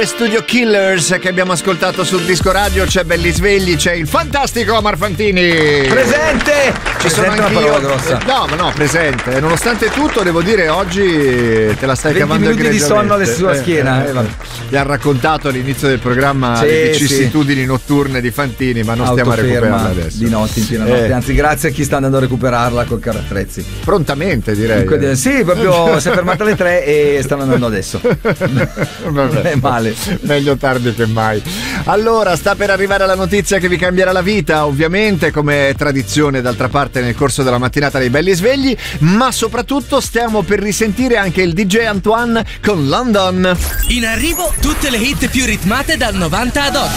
Studio Killers che abbiamo ascoltato sul disco radio. C'è Belli Svegli, c'è il fantastico Omar Fantini presente. Ci sono anche io. Parola grossa. No, ma no, presente. Nonostante tutto, devo dire, oggi te la stai 20 cavando minuti di sonno alle sua schiena. Gli ha raccontato all'inizio del programma le vicissitudini notturne di Fantini, ma non stiamo a recuperarla adesso. Di notte, in piena notte. Anzi, grazie a chi sta andando a recuperarla col carattrezzi. Prontamente, direi. Sì, proprio si è fermata alle 3 e stanno andando adesso. Vabbè, è male. Meglio tardi che mai. Allora, sta per arrivare la notizia che vi cambierà la vita, ovviamente, come è tradizione d'altra parte nel corso della mattinata dei Belli Svegli, ma soprattutto stiamo per risentire anche il DJ Antoine con London. In arrivo tutte le hit più ritmate dal 90 ad oggi.